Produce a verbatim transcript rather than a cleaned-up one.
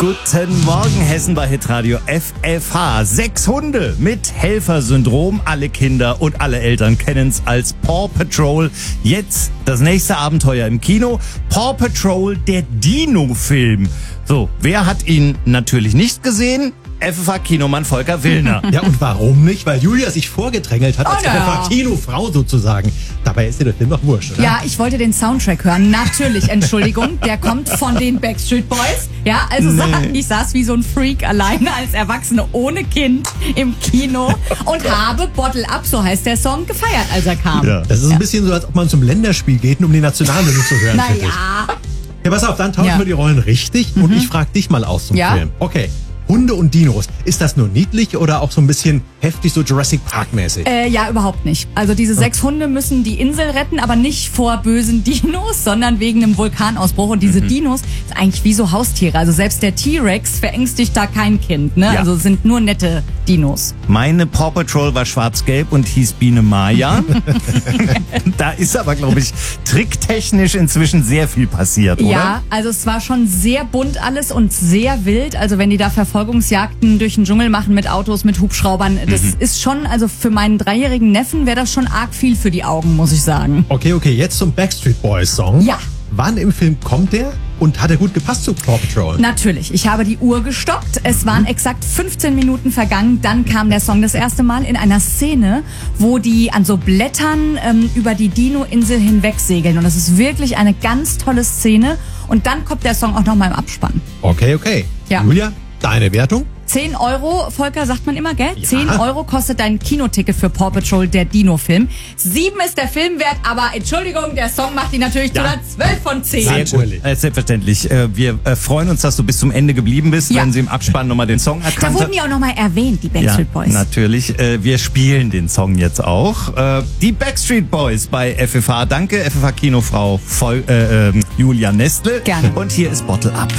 Guten Morgen, Hessen bei Hitradio F F H. Sechs Hunde mit Helfersyndrom. Alle Kinder und alle Eltern kennen's als Paw Patrol. Jetzt das nächste Abenteuer im Kino. Paw Patrol, der Dino-Film. So, wer hat ihn natürlich nicht gesehen? F F H-Kinomann Volker Willner. Ja, und warum nicht? Weil Julia sich vorgedrängelt hat als Oh, ja. F F H-Kinofrau sozusagen. Dabei ist dir der Film doch wurscht, oder? Ja, ich wollte den Soundtrack hören. Natürlich, Entschuldigung. Der kommt von den Backstreet Boys. Ja, also Nee. sag, ich saß wie so ein Freak alleine als Erwachsene ohne Kind im Kino und habe Bottle Up, so heißt der Song, gefeiert, als er kam. Ja. Das ist ein bisschen so, als ob man zum Länderspiel geht, um die Nationalhymne zu hören. finde ich. Naja, Ja, pass auf, dann tauschen Ja. wir die Rollen richtig und ich frage dich mal aus zum Ja. Film. Okay, Hunde und Dinos. Ist das nur niedlich oder auch so ein bisschen heftig, so Jurassic Park-mäßig? äh, ja, überhaupt nicht. Also diese sechs Hunde müssen die Insel retten, aber nicht vor bösen Dinos, sondern wegen einem Vulkanausbruch. Und diese Dinos sind eigentlich wie so Haustiere. Also selbst der T-Rex verängstigt da kein Kind. Ne? Ja. Also es sind nur nette Dinos. Meine Paw Patrol war schwarz-gelb und hieß Biene Maya. Da ist aber, glaube ich, tricktechnisch inzwischen sehr viel passiert, oder? Ja, also es war schon sehr bunt alles und sehr wild. Also wenn die da Verfolgungsjagden durch den Dschungel machen mit Autos, mit Hubschraubern, das ist schon, also für meinen dreijährigen Neffen wäre das schon arg viel für die Augen, muss ich sagen. Okay, okay, jetzt zum Backstreet Boys Song. Ja. Wann im Film kommt der und hat er gut gepasst zu Paw Patrol? Natürlich, ich habe die Uhr gestoppt. Es waren exakt fünfzehn Minuten vergangen. Dann kam der Song das erste Mal in einer Szene, wo die an so Blättern ähm, über die Dino-Insel hinweg segeln. Und das ist wirklich eine ganz tolle Szene. Und dann kommt der Song auch noch mal im Abspann. Okay, okay. Ja. Julia, deine Wertung? zehn Euro, Volker, sagt man immer, gell? Ja. zehn Euro kostet dein Kinoticket für Paw Patrol, der Dino-Film. sieben ist der Film wert, aber Entschuldigung, der Song macht ihn natürlich zu Ja. einer zwölf von zehn. Sehr Sehr Natürlich. gut. Äh, selbstverständlich. Äh, wir äh, freuen uns, dass du bis zum Ende geblieben bist, Ja. wenn sie im Abspann nochmal den Song erkannt Da hat. wurden die auch nochmal erwähnt, die Ja, Backstreet Boys. natürlich. Äh, wir spielen den Song jetzt auch. Äh, die Backstreet Boys bei F F H. Danke, F F H-Kinofrau Vol- äh, ähm, Julia Nestle. Gerne. Und hier ist Bottle Up.